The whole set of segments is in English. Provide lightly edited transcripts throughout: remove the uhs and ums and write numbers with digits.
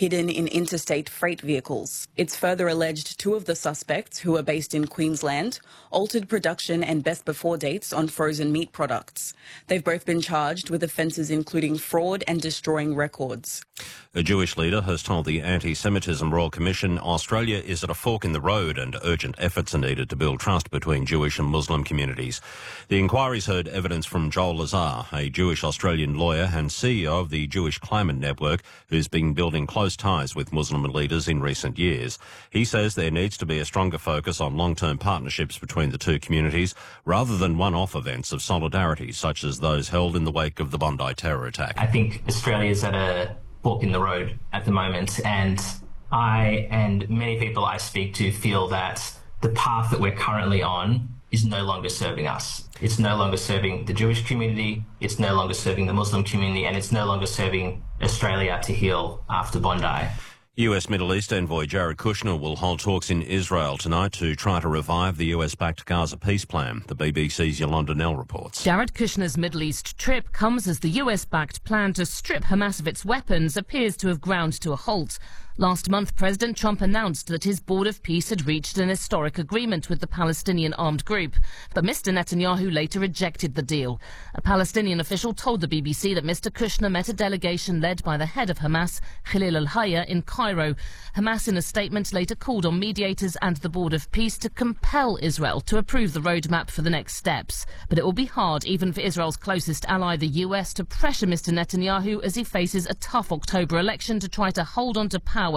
hidden in interstate freight vehicles. It's further alleged two of the suspects, who are based in Queensland, altered production and best before dates on frozen meat products. They've both been charged with offences including fraud and destroying records. A Jewish leader has told the Anti-Semitism Royal Commission Australia is at a fork in the road and urgent efforts are needed to build trust between Jewish and Muslim communities. The inquiries heard evidence from Joel Lazar, a Jewish Australian lawyer and CEO of the Jewish Climate Network, who's been building close ties with Muslim leaders in recent years. He says there needs to be a stronger focus on long-term partnerships between the two communities rather than one-off events of solidarity such as those held in the wake of the Bondi terror attack. I think Australia's at a fork in the road at the moment, and I and many people I speak to feel that the path that we're currently on is no longer serving us. It's no longer serving the Jewish community, it's no longer serving the Muslim community, and it's no longer serving Australia to heal after Bondi. US Middle East envoy Jared Kushner will hold talks in Israel tonight to try to revive the US-backed Gaza peace plan, the BBC's Yolanda Nell reports. Jared Kushner's Middle East trip comes as the US-backed plan to strip Hamas of its weapons appears to have ground to a halt. Last month, President Trump announced that his Board of Peace had reached an historic agreement with the Palestinian armed group, but Mr. Netanyahu later rejected the deal. A Palestinian official told the BBC that Mr. Kushner met a delegation led by the head of Hamas, Khalil al-Hayya, in Cairo. Hamas, in a statement, later called on mediators and the Board of Peace to compel Israel to approve the roadmap for the next steps. But it will be hard, even for Israel's closest ally, the US, to pressure Mr. Netanyahu as he faces a tough October election to try to hold on to power.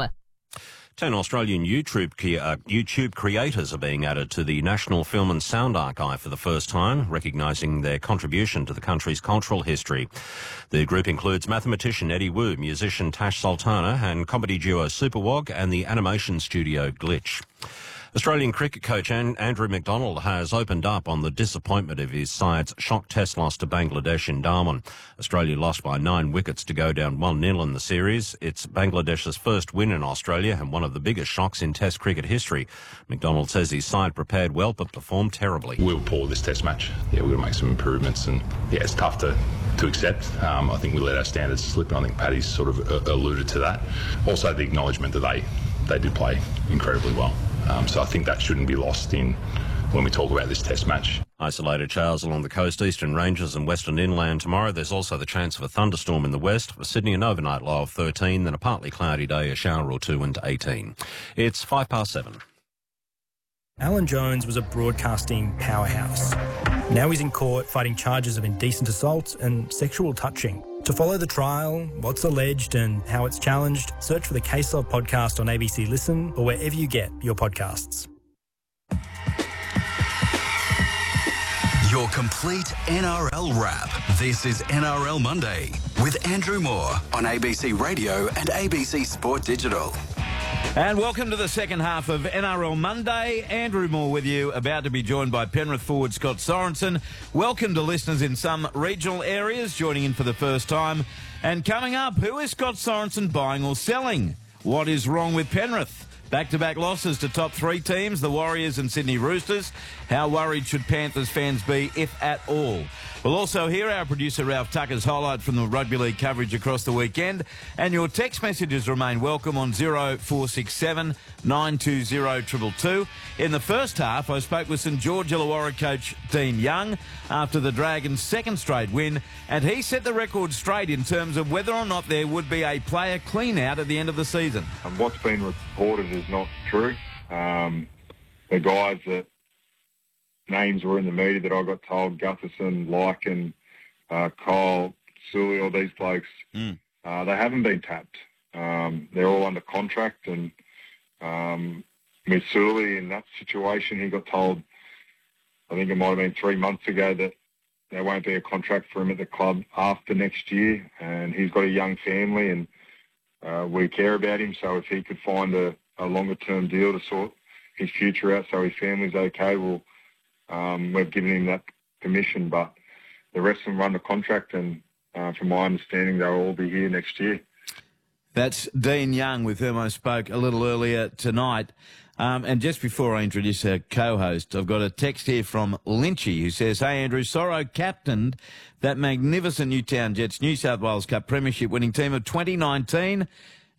10 Australian YouTube creators are being added to the National Film and Sound Archive for the first time, recognising their contribution to the country's cultural history. The group includes mathematician Eddie Wu, musician Tash Sultana and comedy duo Superwog and the animation studio Glitch. Australian cricket coach Andrew McDonald has opened up on the disappointment of his side's shock test loss to Bangladesh in Darwin. Australia lost by 9 wickets to go down 1-0 in the series. It's Bangladesh's first win in Australia and one of the biggest shocks in Test cricket history. McDonald says his side prepared well but performed terribly. We were poor this Test match. We've got to make some improvements, and it's tough to accept. I think we let our standards slip, and I think Paddy's sort of alluded to that. Also the acknowledgement that they did play incredibly well. So I think that shouldn't be lost in when we talk about this Test match. Isolated showers along the coast, eastern ranges and western inland tomorrow. There's also the chance of a thunderstorm in the west. For Sydney, an overnight low of 13, then a partly cloudy day, a shower or two into 18. It's 7:05. Alan Jones was a broadcasting powerhouse. Now he's in court fighting charges of indecent assault and sexual touching. To follow the trial, what's alleged and how it's challenged, search for the Case Law podcast on ABC Listen or wherever you get your podcasts. Your complete NRL wrap. This is NRL Monday with Andrew Moore on ABC Radio and ABC Sport Digital. And welcome to the second half of NRL Monday. Andrew Moore with you, about to be joined by Penrith forward Scott Sorensen. Welcome to listeners in some regional areas joining in for the first time. And coming up, who is Scott Sorensen buying or selling? What is wrong with Penrith? Back-to-back losses to top 3 teams, the Warriors and Sydney Roosters. How worried should Panthers fans be, if at all? We'll also hear our producer Ralph Tucker's highlight from the rugby league coverage across the weekend. And your text messages remain welcome on 0467 920 222. In the first half, I spoke with St George Illawarra coach Dean Young after the Dragons' second straight win, and he set the record straight in terms of whether or not there would be a player clean-out at the end of the season. What's been reported is not true. The guys that names were in the media that I got told, Gutherson, Lycan, Kyle, Sully, all these blokes, they haven't been tapped. They're all under contract, and with Sully in that situation, he got told, I think it might have been 3 months ago, that there won't be a contract for him at the club after next year, and he's got a young family, and we care about him, so if he could find a longer-term deal to sort his future out so his family's okay, well, we've given him that permission, but the rest of them run the contract, and from my understanding, they'll all be here next year. That's Dean Young, with whom I spoke a little earlier tonight. And just before I introduce our co-host, I've got a text here from Lynchy who says, "Hey Andrew, Sorrow captained that magnificent Newtown Jets New South Wales Cup Premiership winning team of 2019,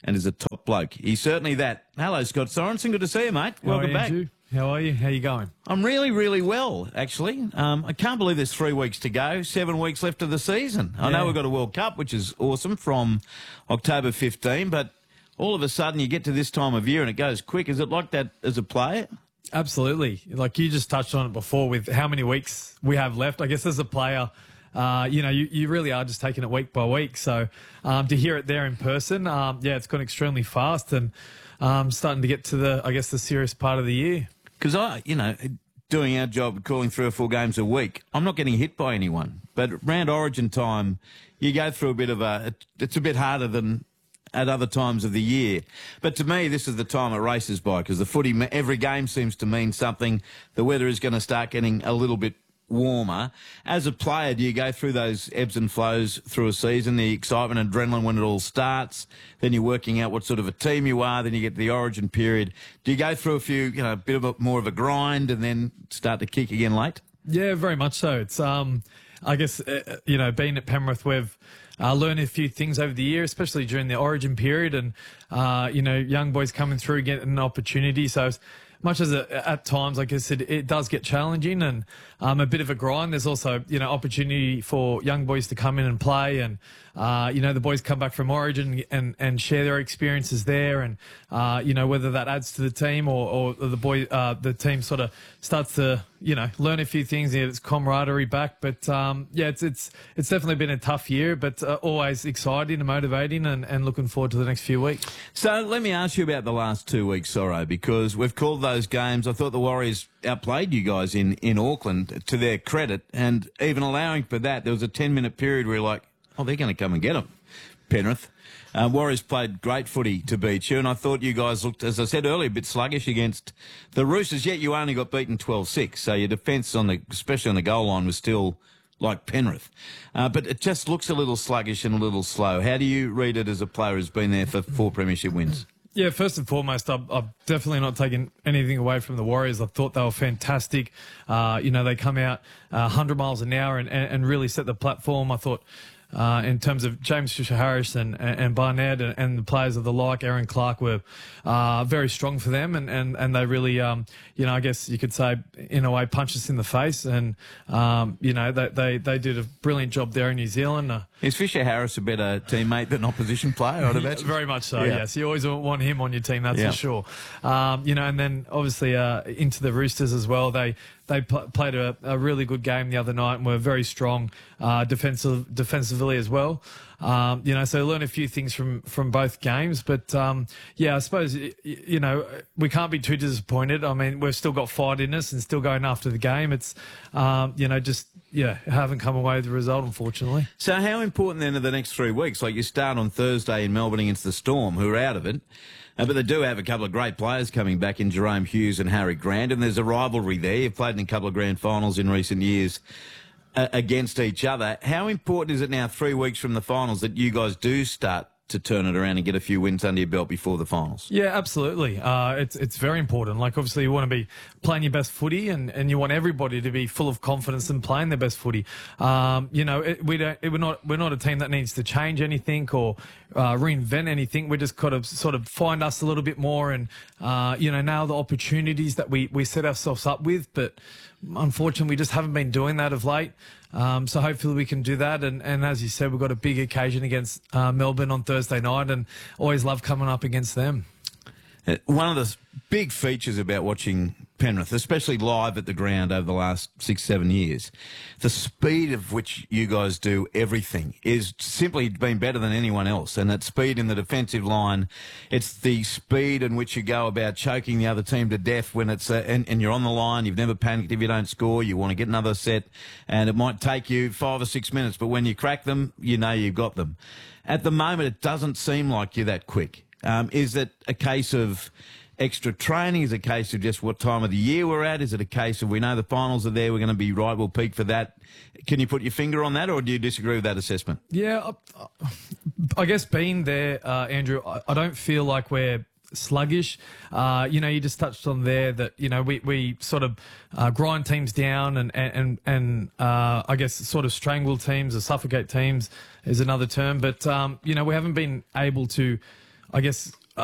and is a top bloke. He's certainly that. Hello, Scott Sorensen. Good to see you, mate. Welcome back. Andrew? How are you? How you going? I'm really, really well, actually. I can't believe there's 3 weeks to go, 7 weeks left of the season. I know we've got a World Cup, which is awesome, from October 15, but all of a sudden you get to this time of year and it goes quick. Is it like that as a player? Absolutely. Like you just touched on it before with how many weeks we have left. I guess as a player, you really are just taking it week by week. So to hear it there in person, it's gone extremely fast and starting to get to the serious part of the year. Because doing our job, calling 3 or 4 games a week, I'm not getting hit by anyone. But around Origin time, you go through a bit of it's a bit harder than at other times of the year. But to me, this is the time it races by, because the footy, every game seems to mean something. The weather is going to start getting a little bit warmer. As a player, do you go through those ebbs and flows through a season, the excitement and adrenaline when it all starts, then you're working out what sort of a team you are, then you get to the Origin period. Do you go through a few, a bit of more of a grind and then start to kick again late? Yeah, very much so. It's, I guess, being at Penrith, we've learned a few things over the year, especially during the Origin period, and, young boys coming through, getting an opportunity. So much as at times, like I said, it does get challenging and a bit of a grind. There's also, opportunity for young boys to come in and play, and the boys come back from Origin and share their experiences there, and whether that adds to the team or the team sort of starts to learn a few things, and it's camaraderie back. But it's definitely been a tough year, but always exciting and motivating, and looking forward to the next few weeks. So let me ask you about the last 2 weeks, Sorro, because we've called those games. I thought the Warriors outplayed you guys in Auckland, to their credit, and even allowing for that, there was a 10-minute period where you're like, oh, they're going to come and get them, Penrith. Warriors played great footy to beat you, and I thought you guys looked, as I said earlier, a bit sluggish against the Roosters, yet you only got beaten 12-6, so your defence, especially on the goal line, was still like Penrith. But it just looks a little sluggish and a little slow. How do you read it as a player who's been there for 4 premiership wins? Yeah, first and foremost, I've definitely not taken anything away from the Warriors. I thought they were fantastic. They come out 100 miles an hour and really set the platform. I thought in terms of James Fisher-Harris and Barnett and the players of the like, Aaron Clark, were very strong for them, and they really, I guess you could say, in a way, punched us in the face, and, they did a brilliant job there in New Zealand. Is Fisher-Harris a better teammate than opposition player, I'd imagine? Very much so, yes. You always want him on your team, that's for sure. And then obviously into the Roosters as well. They played a really good game the other night and were very strong defensively as well. So learn a few things from both games. But, I suppose, we can't be too disappointed. I mean, we've still got fight in us and still going after the game. It's, haven't come away with the result, unfortunately. So how important then are the next 3 weeks? Like, you start on Thursday in Melbourne against the Storm, who are out of it. But they do have a couple of great players coming back in Jerome Hughes and Harry Grant, and there's a rivalry there. You've played in a couple of grand finals in recent years against each other. How important is it now, 3 weeks from the finals, that you guys do start to turn it around and get a few wins under your belt before the finals? Yeah, absolutely. It's very important. Like, obviously, you want to be playing your best footy, and you want everybody to be full of confidence and playing their best footy. We're not a team that needs to change anything or reinvent anything. We just got to sort of find us a little bit more, and now the opportunities that we set ourselves up with. But unfortunately, we just haven't been doing that of late. So hopefully we can do that. And as you said, we've got a big occasion against Melbourne on Thursday night, and always love coming up against them. One of the big features about watching Penrith, especially live at the ground over the last 6-7 years, the speed of which you guys do everything is simply been better than anyone else. And that speed in the defensive line, it's the speed in which you go about choking the other team to death when it's and you're on the line. You've never panicked if you don't score. You want to get another set, and it might take you 5 or 6 minutes, but when you crack them, you know you've got them. At the moment, it doesn't seem like you're that quick. Is it a case of extra training? Is it a case of just what time of the year we're at? Is it a case of we know the finals are there, we're going to be right, we'll peak for that? Can you put your finger on that, or do you disagree with that assessment? Yeah, I guess being there, Andrew, I don't feel like we're sluggish. You just touched on there that, we sort of grind teams down and I guess sort of strangle teams or suffocate teams is another term. But, we haven't been able to, I guess